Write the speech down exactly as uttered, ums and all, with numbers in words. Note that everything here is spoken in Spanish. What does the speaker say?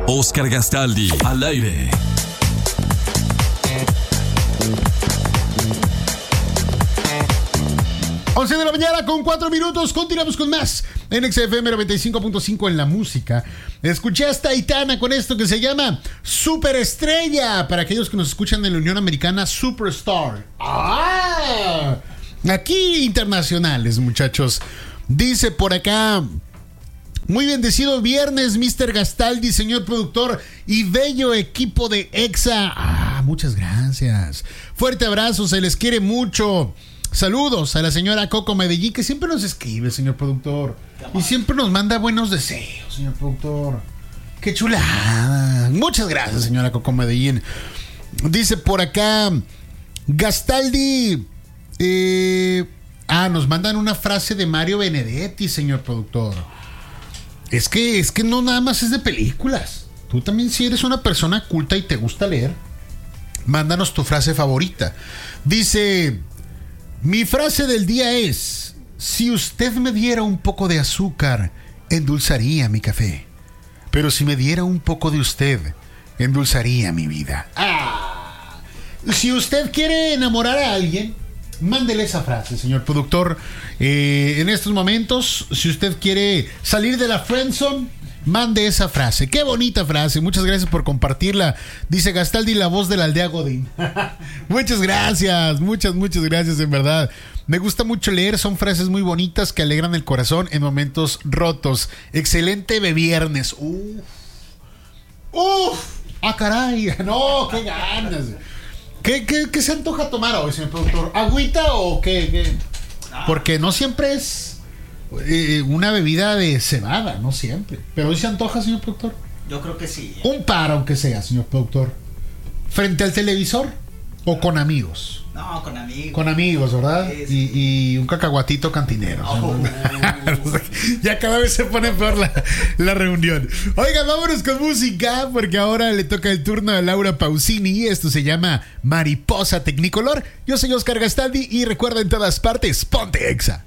Oscar Gastaldi, al aire. once de la mañana con cuatro minutos. Continuamos con más en X F M noventa y cinco punto cinco en la música. Escuché hasta Aitana con esto que se llama Superestrella. Para aquellos que nos escuchan en la Unión Americana, Superstar. ¡Ah! Aquí internacionales, muchachos. Dice por acá: muy bendecido viernes, mister Gastaldi, señor productor y bello equipo de Exa. Ah, muchas gracias. Fuerte abrazo, se les quiere mucho. Saludos a la señora Coco Medellín, que siempre nos escribe, señor productor. Y siempre nos manda buenos deseos, señor productor. ¡Qué chulada! Muchas gracias, señora Coco Medellín. Dice por acá Gastaldi. Eh, ah, nos mandan una frase de Mario Benedetti, señor productor. Es que, es que no nada más es de películas. Tú también, si eres una persona culta y te gusta leer, mándanos tu frase favorita. Dice: mi frase del día es: si usted me diera un poco de azúcar, endulzaría mi café. Pero si me diera un poco de usted, endulzaría mi vida. Ah. Si usted quiere enamorar a alguien, mándele esa frase, señor productor. Eh, en estos momentos, si usted quiere salir de la friendzone, mande esa frase. Qué bonita frase. Muchas gracias por compartirla. Dice Gastaldi, la voz de la aldea Godín. Muchas gracias. Muchas, muchas gracias, en verdad. Me gusta mucho leer. Son frases muy bonitas que alegran el corazón en momentos rotos. Excelente viernes. Uf. Uf. Ah, caray. No, qué ganas. ¿Qué, qué, qué se antoja tomar hoy, señor productor? ¿Agüita o qué? ¿Qué? Porque no siempre es eh, una bebida de cebada, no siempre. Pero hoy se antoja, señor productor. Yo creo que sí. Un par, aunque sea, señor productor. ¿Frente al televisor o con amigos? No, con amigos. Con amigos, ¿verdad? Sí, sí. Y, y un cacahuatito cantinero. Oh. Ya cada vez se pone peor la, la reunión. Oigan, vámonos con música, porque ahora le toca el turno a Laura Pausini. Esto se llama Mariposa Tecnicolor. Yo soy Oscar Gastaldi y recuerda, en todas partes, ponte Exa.